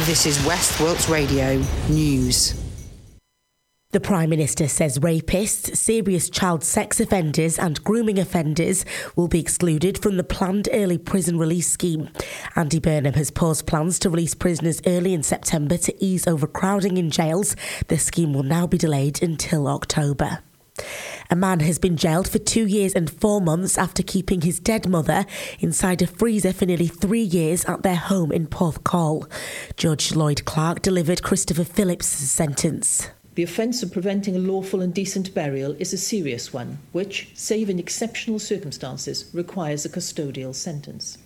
This is West Wilts Radio News. The Prime Minister says rapists, serious child sex offenders and grooming offenders will be excluded from the planned early prison release scheme. Andy Burnham has paused plans to release prisoners early in September to ease overcrowding in jails. The scheme will now be delayed until October. A man has been jailed for 2 years and 4 months after keeping his dead mother inside a freezer for nearly 3 years at their home in Porthcawl. Judge Lloyd Clark delivered Christopher Phillips' sentence. The offence of preventing a lawful and decent burial is a serious one, which, save in exceptional circumstances, requires a custodial sentence.